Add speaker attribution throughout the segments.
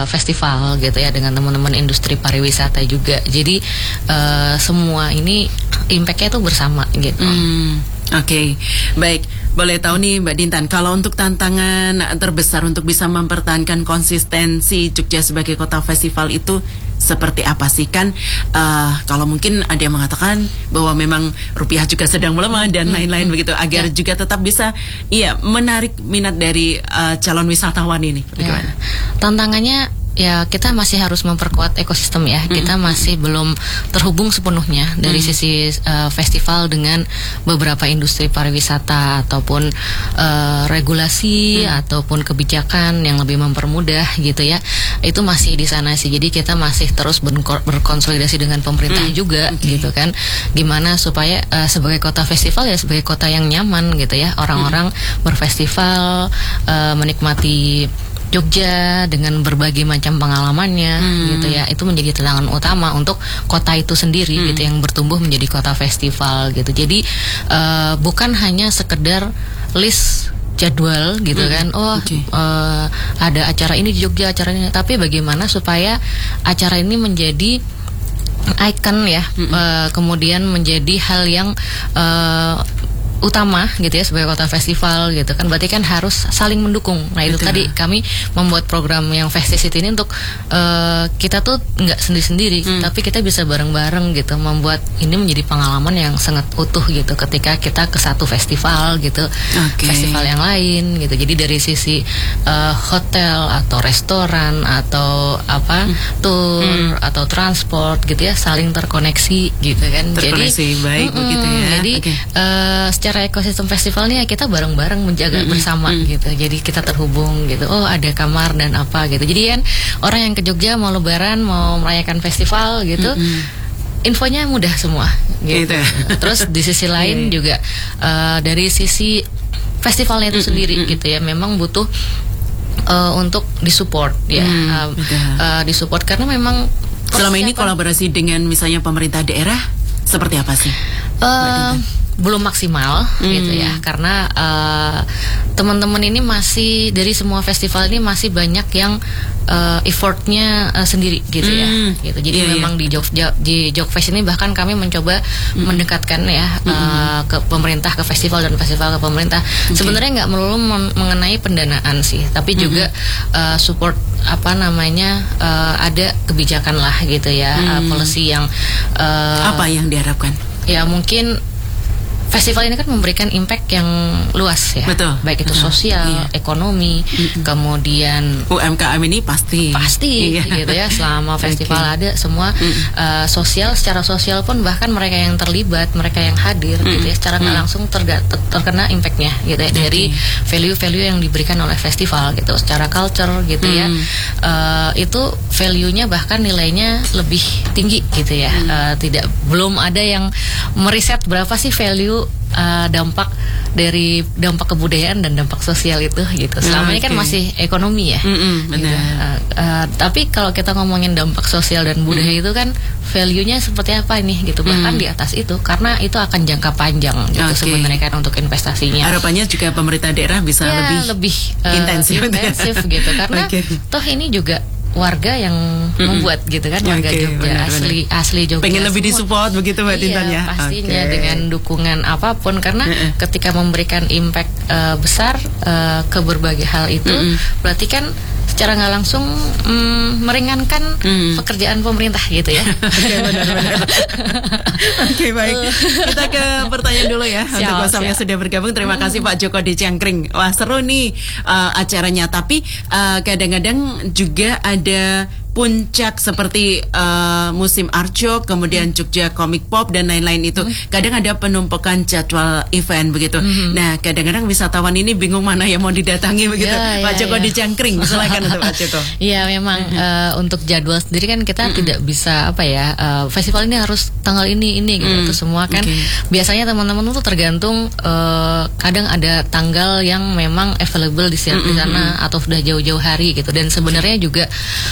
Speaker 1: festival gitu ya, dengan teman-teman industri pariwisata juga. Jadi semua ini impact-nya tuh bersama gitu.
Speaker 2: Oke, baik. Boleh tahu nih Mbak Dintan, kalau untuk tantangan terbesar untuk bisa mempertahankan konsistensi Jogja sebagai kota festival itu seperti apa sih? Kan kalau mungkin ada yang mengatakan bahwa memang rupiah juga sedang melemah dan lain-lain begitu, agar juga tetap bisa menarik minat dari calon wisatawan ini. Bagaimana?
Speaker 1: Tantangannya ya kita masih harus memperkuat ekosistem ya. Kita masih belum terhubung sepenuhnya dari sisi festival dengan beberapa industri pariwisata ataupun regulasi ataupun kebijakan yang lebih mempermudah gitu ya. Itu masih di sana sih. Jadi kita masih terus berkonsolidasi dengan pemerintah juga gitu kan. Gimana supaya sebagai kota festival ya sebagai kota yang nyaman gitu ya. Orang-orang berfestival menikmati Jogja dengan berbagai macam pengalamannya gitu ya, itu menjadi tantangan utama untuk kota itu sendiri gitu yang bertumbuh menjadi kota festival gitu. Jadi bukan hanya sekedar list jadwal gitu kan, ada acara ini di Jogja, acara ini, tapi bagaimana supaya acara ini menjadi ikon ya, kemudian menjadi hal yang utama gitu ya sebagai kota festival gitu kan, berarti kan harus saling mendukung. Nah itu tadi kami membuat program yang Festicity ini untuk kita tuh nggak sendiri-sendiri, tapi kita bisa bareng-bareng gitu membuat ini menjadi pengalaman yang sangat utuh gitu ketika kita ke satu festival gitu, festival yang lain gitu. Jadi dari sisi hotel atau restoran atau apa tour atau transport gitu ya, saling terkoneksi gitu kan.
Speaker 2: Terkoneksi baik begitu ya.
Speaker 1: Jadi secara ekosistem festival nih ya kita bareng-bareng menjaga bersama gitu. Jadi kita terhubung gitu. Oh ada kamar dan apa gitu. Jadi kan orang yang ke Jogja mau lebaran, mau merayakan festival gitu, infonya mudah semua gitu. Terus di sisi lain juga dari sisi festivalnya itu sendiri gitu ya, memang butuh untuk disupport ya, disupport karena memang
Speaker 2: selama ini kolaborasi dengan misalnya pemerintah daerah seperti apa sih?
Speaker 1: Belum maksimal gitu ya, karena teman-teman ini masih dari semua festival ini masih banyak yang effortnya sendiri gitu ya gitu. Jadi memang di Jogfest ini bahkan kami mencoba mendekatkan ya ke pemerintah, ke festival dan festival ke pemerintah. Sebenarnya nggak melulu mengenai pendanaan sih, tapi juga support apa namanya, ada kebijakan lah gitu ya, policy yang
Speaker 2: apa yang diharapkan?
Speaker 1: Ya mungkin festival ini kan memberikan impact yang luas ya.
Speaker 2: Betul.
Speaker 1: Baik itu sosial, ekonomi, kemudian
Speaker 2: UMKM ini pasti
Speaker 1: gitu ya. Selama festival ada semua sosial, secara sosial pun bahkan mereka yang terlibat, mereka yang hadir gitu ya, secara nggak langsung terkena impactnya gitu ya, dari value-value yang diberikan oleh festival gitu, secara culture gitu ya. Itu value-nya bahkan nilainya lebih tinggi gitu ya. Belum ada yang meriset berapa sih value dampak dari dampak kebudayaan dan dampak sosial itu gitu. Selama ini kan masih ekonomi ya. Gitu. Tapi kalau kita ngomongin dampak sosial dan budaya itu kan value-nya seperti apa nih gitu. Bahkan di atas itu, karena itu akan jangka panjang gitu sebenarnya kan untuk investasinya.
Speaker 2: Harapannya juga pemerintah daerah bisa lebih intensif
Speaker 1: gitu, karena toh ini juga warga yang membuat gitu kan, warga Jogja, asli Jogja.
Speaker 2: Pengen lebih disupport begitu Mbak Dintan ya.
Speaker 1: Pastinya dengan dukungan apapun, karena ketika memberikan impact besar ke berbagai hal itu, berarti kan secara nggak langsung meringankan pekerjaan pemerintah gitu ya.
Speaker 2: Oke, baik. Kita ke pertanyaan dulu ya. Untuk Mas yang sudah bergabung, terima kasih Pak Joko di Cangkring. Wah seru nih acaranya. Tapi kadang-kadang juga ada puncak seperti musim Arjok, kemudian Jogja Comic Pop dan lain-lain itu. Kadang ada penumpukan jadwal event begitu. Nah, kadang-kadang wisatawan ini bingung mana yang mau didatangi begitu. Pak Joko di Cangkring, silakan untuk Pak Joko.
Speaker 1: Iya, memang untuk jadwal sendiri kan kita tidak bisa festival ini harus tanggal ini gitu. Itu semua kan biasanya teman-teman tuh tergantung, kadang ada tanggal yang memang available di sana atau sudah jauh-jauh hari gitu. Dan sebenarnya juga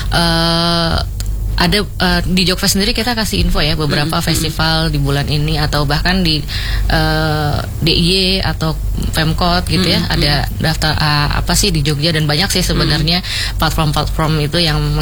Speaker 1: ada di Jogfest sendiri kita kasih info ya, beberapa festival di bulan ini atau bahkan di DIY atau Pemkot gitu ya, ada daftar apa sih di Jogja, dan banyak sih sebenarnya platform-platform itu yang